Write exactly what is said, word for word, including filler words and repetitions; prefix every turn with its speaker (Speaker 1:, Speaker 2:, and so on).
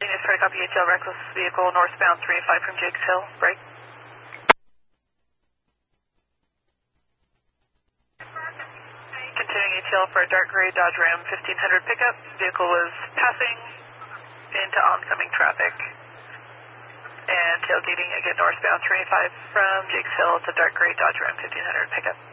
Speaker 1: Units try to copy A T L reckless vehicle northbound three five from Jakes Hill. Break. Continuing A T L for a dark gray Dodge Ram fifteen hundred pickup. Vehicle was passing into oncoming traffic and tailgating again northbound three five from Jakes Hill. It's a dark gray Dodge Ram fifteen hundred pickup.